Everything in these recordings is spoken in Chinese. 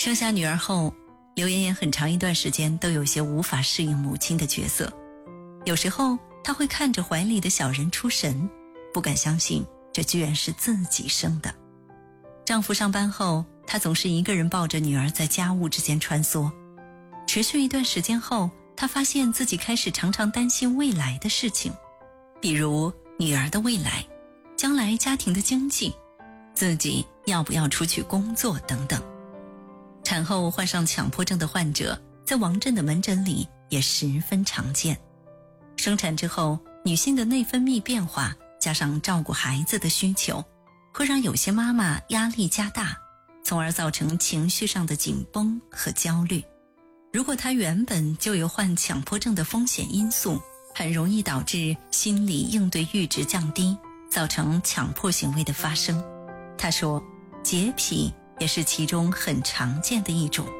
生下女儿后，刘妍妍很长一段时间都有些无法适应母亲的角色。有时候她会看着怀里的小人出神，不敢相信这居然是自己生的。丈夫上班后，她总是一个人抱着女儿在家务之间穿梭。持续一段时间后，她发现自己开始常常担心未来的事情，比如女儿的未来，将来家庭的经济，自己要不要出去工作等等。产后患上强迫症的患者在王震的门诊里也十分常见。生产之后，女性的内分泌变化加上照顾孩子的需求，会让有些妈妈压力加大，从而造成情绪上的紧绷和焦虑。如果她原本就有患强迫症的风险因素，很容易导致心理应对阈值降低，造成强迫行为的发生。她说，洁癖也是其中很常见的一种。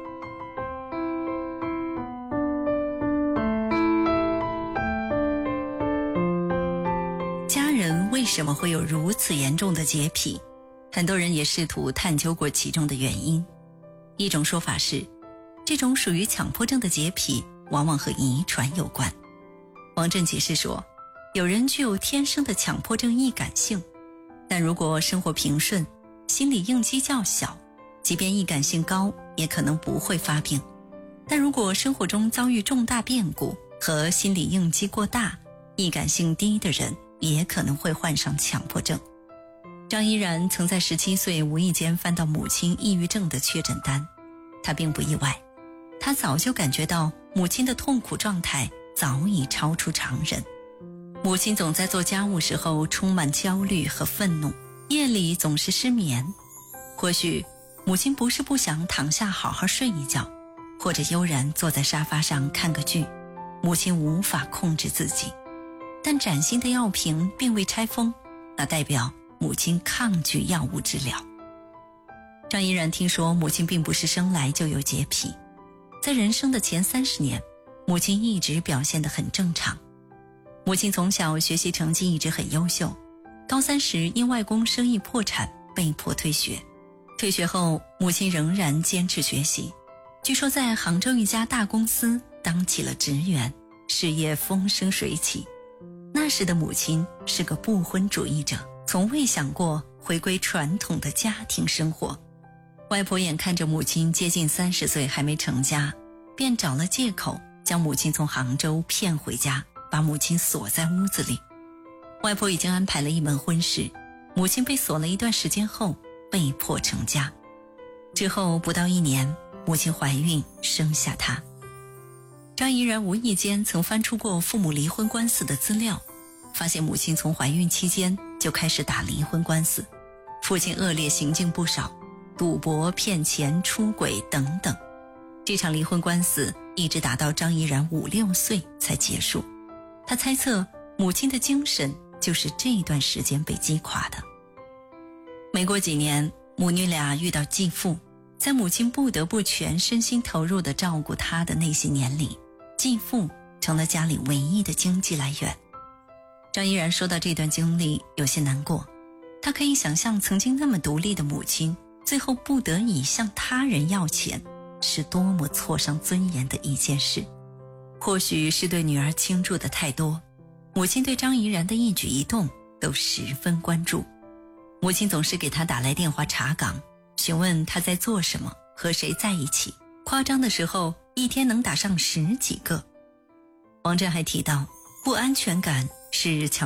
家人为什么会有如此严重的洁癖？很多人也试图探究过其中的原因。一种说法是，这种属于强迫症的洁癖往往和遗传有关。王震解释说，有人具有天生的强迫症易感性，但如果生活平顺，心理应激较小，即便易感性高，也可能不会发病。但如果生活中遭遇重大变故和心理应激过大，易感性低的人也可能会患上强迫症。张依然曾在17岁无意间翻到母亲抑郁症的确诊单，她并不意外，她早就感觉到母亲的痛苦状态早已超出常人。母亲总在做家务时候充满焦虑和愤怒，夜里总是失眠。或许母亲不是不想躺下好好睡一觉，或者悠然坐在沙发上看个剧，母亲无法控制自己。但崭新的药瓶并未拆封，那代表母亲抗拒药物治疗。张依然听说母亲并不是生来就有洁癖，在人生的前30年，母亲一直表现得很正常。母亲从小学习成绩一直很优秀，高3时因外公生意破产被迫退学。退学后，母亲仍然坚持学习，据说在杭州一家大公司当起了职员，事业风生水起。那时的母亲是个不婚主义者，从未想过回归传统的家庭生活。外婆眼看着母亲接近30岁还没成家，便找了借口将母亲从杭州骗回家，把母亲锁在屋子里。外婆已经安排了一门婚事，母亲被锁了一段时间后被迫成家。之后不到1年，母亲怀孕生下她。张依然无意间曾翻出过父母离婚官司的资料，发现母亲从怀孕期间就开始打离婚官司，父亲恶劣行径不少，赌博、骗钱、出轨等等。这场离婚官司一直打到张依然5、6岁才结束。他猜测母亲的精神就是这段时间被击垮的。没过几年，母女俩遇到继父，在母亲不得不全身心投入地照顾她的那些年里，继父成了家里唯一的经济来源。张依然说到这段经历有些难过，他可以想象曾经那么独立的母亲，最后不得已向他人要钱，是多么挫伤尊严的一件事。或许是对女儿倾注的太多，母亲对张依然的一举一动都十分关注。母亲总是给他打来电话查岗，询问他在做什么，和谁在一起，夸张的时候一天能打上10几个。王震还提到，不安全感是强